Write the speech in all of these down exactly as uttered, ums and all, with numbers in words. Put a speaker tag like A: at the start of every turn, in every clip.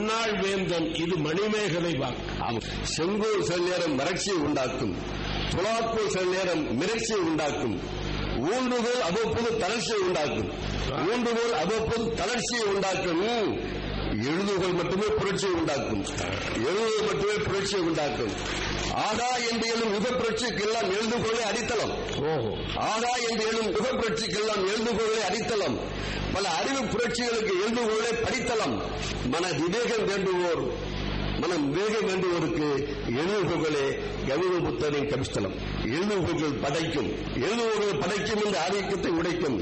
A: மண்ணாள் வேந்தன் இது மணிமேகலை வாக்கு.
B: செங்கோல் சில நேரம் வறட்சியை உண்டாக்கும், துலாக்கோல் சில நேரம் மிரட்சியை உண்டாக்கும், ஊன்றுகோல் அவ்வப்போது தளர்ச்சியை உண்டாக்கும். ஊன்றுகோல் அவ்வப்போது தளர்ச்சியை உண்டாக்கும். எழுதுகோல் மட்டுமே புரட்சியை உண்டாக்கும். எழுதுகோல் மட்டுமே புரட்சியை உண்டாக்கும். ஆகா என்று எழும் யுக புரட்சிக்கெல்லாம் எழுதுகோளே அடித்தளம். ஆகா என்று எழும் யுக புரட்சிக்கெல்லாம் எழுதுகோளே அடித்தளம். பல அறிவு புரட்சிகளுக்கு எழுதுகோளே படித்தளம். மன விவேகம் வேண்டுவோர் மனம் வேகம் வேண்டுவோருக்கு எழுதுகோளே கவித புத்தரின் கவிஸ்தலம். எழுதுகோள்கள் படைக்கும், எழுதுகோள்கள் படைக்கும் என்ற ஆதிக்கத்தை உடைக்கும்.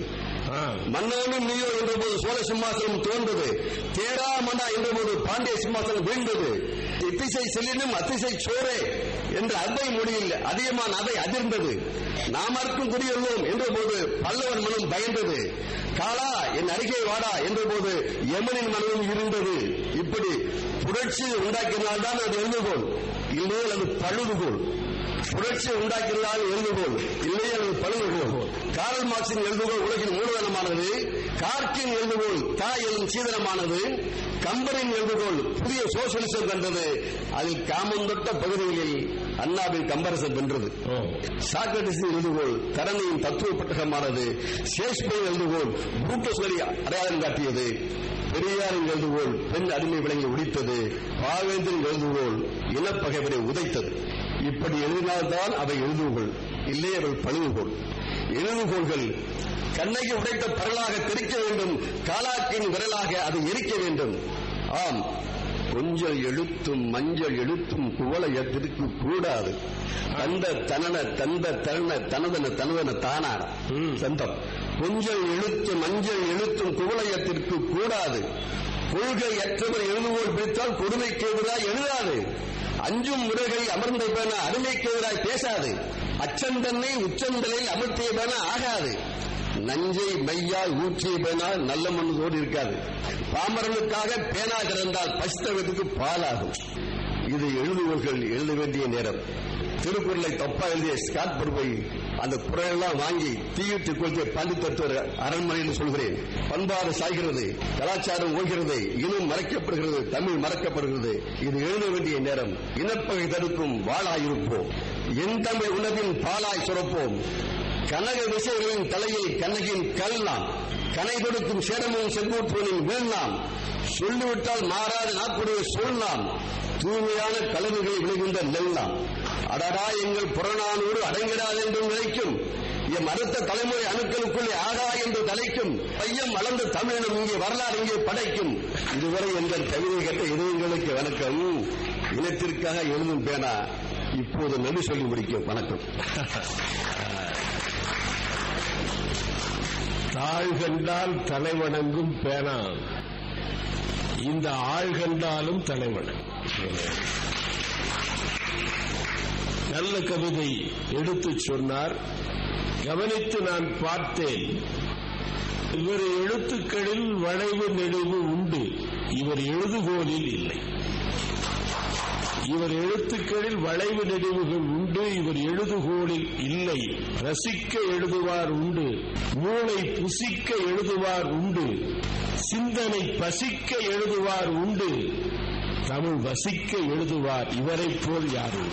B: மன்னனும் நீயோ என்றபோது சோழ சிம்மாசனம் தோன்றது, தேரா மன்னா என்றபோது பாண்டிய சிம்மாசனம் வீழ்ந்தது. இத்திசை செல்லினும் அத்திசை சோரே என்ற அன்பை மொழியில் அதிகமான அதை அதிர்ந்தது. நாமர்க்கும் குடியுள்ளோம் என்றபோது பல்லவன் மனம் பயந்தது. காலா என் அருகே வாடா என்றபோது யமனின் மனமும் இருந்தது. இப்படி புரட்சி உண்டாக்கினால்தான் அது எழுதுகோள், இல்லையே அது பழுதுகோள். புரட்சி உண்டாக்கினால் எழுதுகோள், இல்லையே அது பழுதுகோள். காரல் மார்க்சின் எழுதுகோள் உலகின் மூலதனமானது. கார்கின் எழுதுகோள் தாய் எனும் சீதனமானது. கம்பரின் எழுதுகோள் புதிய சோசியலிசம் கண்டது. அதில் காமந்தொட்ட பகுதிகளில் அண்ணாவின் கம்பரசம் வென்றது. சாக்ரட்டிஸின் எழுதுகோள் தரணியின் தத்துவ பட்டகமானது. ஷேக்ஸ்பியர் எழுதுகோள் பூட்டஸ்வரி அடையாளம் காட்டியது. பெரியாரின் எழுதுகோள் பெண் அடிமை விலங்கை உடைத்தது. பாவேந்தரின் எழுதுகோள் இனப்பகைவரை உதைத்தது. இப்படி எழுதினால்தான் அவை எழுதுகோள், இல்லையே அவை பழுதுகோள். எழுதுகோள்கள் கண்ணகி உடைத்த பரலாக தெரிக்க வேண்டும், காலாக்கின் விரலாக அதை எரிக்க வேண்டும். ஆம், கொஞ்சல் எழுத்தும் மஞ்சள் எழுத்தும் குவளையத்திற்கு கூடாது. தந்த தனன தந்த தன தனதன தனதன தானான சந்தம். கொஞ்சல் எழுத்து மஞ்சள் எழுத்தும் குவளையத்திற்கு கூடாது. கொள்கையற்றவர் எழுதுகோள் பிடித்தால் கொடுமைக்கு எதிராக எழுதாது. அஞ்சும் முறைகளை அமர்ந்த பேன அருமைக்கு எதிராக பேசாது. அச்சந்தன்னை உச்சந்தலில் அமர்த்திய பேன ஆகாது. நஞ்சை மையால் ஊற்றிய பேனா நல்ல மனதோடு இருக்காது. பாமரனுக்காக பேனா கிடந்தால் பசித்தவத்துக்கு பாலாகும். இது எழுதுகோள்கள் எழுத வேண்டிய நேரம். திருக்குறளை தப்பா எழுதிய ஸ்காட் பருவை அந்த குரலெல்லாம் வாங்கி தீயிட்டு கொள்கை பாண்டித்தர் அரண்மனையில் சொல்கிறேன். பண்பாடு சாய்கிறது, கலாச்சாரம் ஓய்கிறது, இனம் மறைக்கப்படுகிறது, தமிழ் மறக்கப்படுகிறது. இது எழுத வேண்டிய நேரம். இனப்பகை தடுக்கும் வாளாயிருப்போம், என் தமிழ் உணவின் பாலாய் சுரப்போம். கனக விசைகளின் தலையில் கண்ணகின் கல் நாம், கனை கொடுக்கும் சேரமும் செங்கோட்டுவனின் வீண் நாம். சொல்லிவிட்டால் மாறாத நாக்குடைய சொல் நாம், தூய்மையான கலவுகளை விழுகின்ற நெல் நாம். அடடா எங்கள் புறநானூறு அடங்கிடாது என்றும் நினைக்கும், எம் அடுத்த தலைமுறை அணுக்களுக்குள்ளே ஆடா என்று தலைக்கும். பையம் வளர்ந்த தமிழினம் இங்கே வரலாறு இங்கே படைக்கும். இதுவரை எங்கள் கவிதை கேட்ட இதயங்களுக்கு வணக்கம். இனத்திற்காக எழுதும் பேனா இப்போது நன்றி சொல்லி முடிக்கும். வணக்கம்.
A: தாழ் கண்டால் தலைவணங்கும் பேனா, இந்த ஆள் கண்டாலும் தலைவணங்கும். நல்ல கவிதை எடுத்து சொன்னார். கவனித்து நான் பார்த்தேன். இவர் எழுத்துக்களில் வளைவு நெளிவு உண்டு, இவர் எழுதுகோலில் இல்லை. இவர் எழுத்துக்களில் வளைவு நெளிவுகள் உண்டு, இவர் எழுதுகோலில் இல்லை. ரசிக்க எழுதுவார் உண்டு, மூளை புசிக்க எழுதுவார் உண்டு, சிந்தனை பசிக்க எழுதுவார் உண்டு, தமிழ் வசிக்க எழுதுவார் இவரை போல் யாரும்.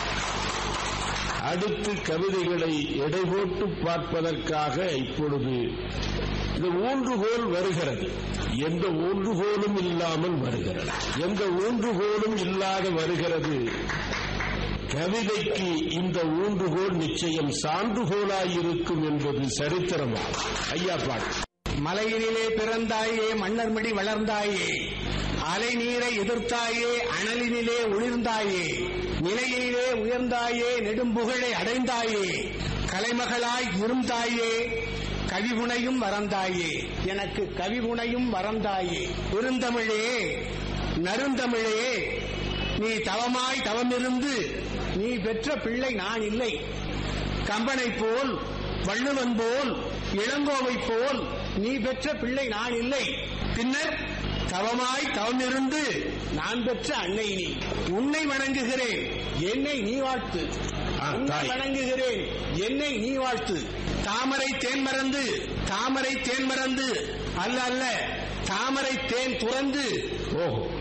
A: அடுத்து கவிதைகளை எடை போட்டு பார்ப்பதற்காக இப்பொழுது இந்த ஊன்றுகோல் வருகிறது. எந்த ஊன்றுகோலும் இல்லாமல் வருகிறது, எந்த ஊன்றுகோலும் இல்லாத வருகிறது. கவிதைக்கு இந்த ஊன்றுகோல் நிச்சயம் சான்றுகோலாயிருக்கும் என்பது சரித்திரமாகும். ஐயா பாட்டு.
C: மலையினிலே பிறந்தாயே, மன்னர்மடி வளர்ந்தாயே, அலை நீரை எதிர்த்தாயே, அனலினிலே ஒளிர்ந்தாயே, நிலையிலே உயர்ந்தாயே, நெடும்புகழை அடைந்தாயே, கலைமகளாய் இருந்தாயே, கவிகுணையும் வரந்தாயே, எனக்கு கவிகுணையும் வரந்தாயே. பெருந்தமிழே, நருந்தமிழே, நீ தவமாய் தவமிருந்து நீ பெற்ற பிள்ளை நான் இல்லை. கம்பனை போல், வள்ளுவன் போல், இளங்கோவை போல் நீ பெற்ற பிள்ளை நான் இல்லை. பின்னர் தவமாய் தவமிருந்து நான் பெற்ற அன்னை நீ. உன்னை வணங்குகிறேன், என்னை நீ வாழ்த்து. உன்னை வணங்குகிறேன், என்னை நீ வாழ்த்து. தாமரை தேன் மறந்து, தாமரை தேன் மறந்து அல்ல அல்ல தாமரை தேன் துறந்து